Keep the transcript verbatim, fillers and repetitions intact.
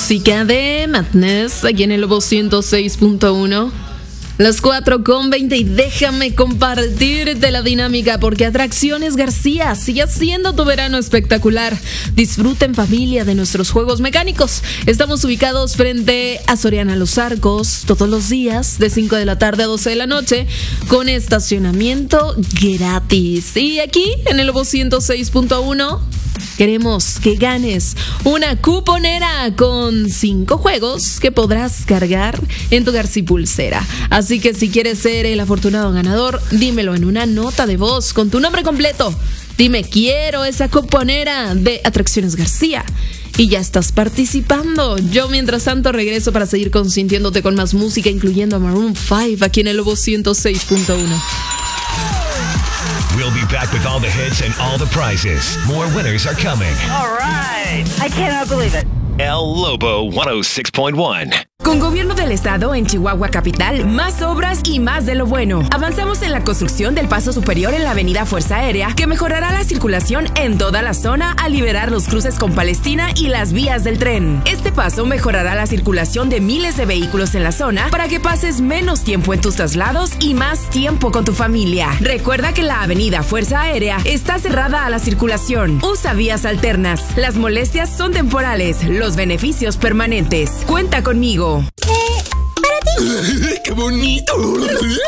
música de Madness aquí en el Lobo ciento seis punto uno. Las cuatro con veinte y déjame compartirte la dinámica porque Atracciones García sigue haciendo tu verano espectacular. Disfruta en familia de nuestros juegos mecánicos. Estamos ubicados frente a Soriana Los Arcos todos los días de cinco de la tarde a doce de la noche con estacionamiento gratis. Y aquí en el Lobo ciento seis punto uno queremos que ganes una cuponera con cinco juegos que podrás cargar en tu García Pulsera. Así que si quieres ser el afortunado ganador, dímelo en una nota de voz con tu nombre completo. Dime, quiero esa cuponera de Atracciones García. Y ya estás participando. Yo mientras tanto regreso para seguir consintiéndote con más música, incluyendo a Maroon cinco aquí en el Lobo ciento seis punto uno. We'll be back with all the hits and all the prizes. More winners are coming. All right. I cannot believe it. El Lobo ciento seis punto uno. Con Gobierno del Estado en Chihuahua Capital, más obras y más de lo bueno. Avanzamos en la construcción del paso superior en la avenida Fuerza Aérea, que mejorará la circulación en toda la zona al liberar los cruces con Palestina y las vías del tren. Este paso mejorará la circulación de miles de vehículos en la zona para que pases menos tiempo en tus traslados y más tiempo con tu familia. Recuerda que la avenida Fuerza Aérea está cerrada a la circulación. Usa vías alternas. Las molestias son temporales, los beneficios permanentes. Cuenta conmigo. Eh, para ti. ¡Qué bonito!